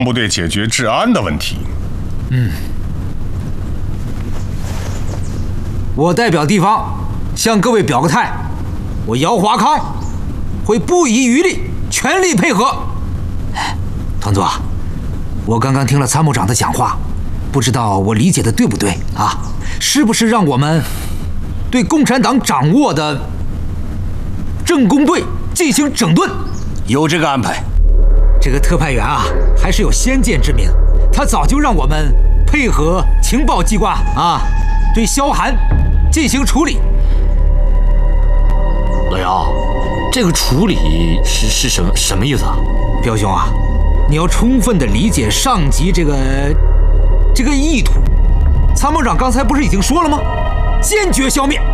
部队解决治安的问题。 我代表地方向各位表个态，我姚华康会不遗余力，全力配合。团座，我刚刚听了参谋长的讲话，不知道我理解的对不对啊？是不是让我们对共产党掌握的政工队进行整顿？ 有这个安排。 这个特派员啊，还是有先见之明，他早就让我们配合情报机关啊，对萧寒进行处理。 老姚，这个处理是什么意思啊？ 彪兄啊，你要充分的理解上级这个意图。参谋长刚才不是已经说了吗？坚决消灭。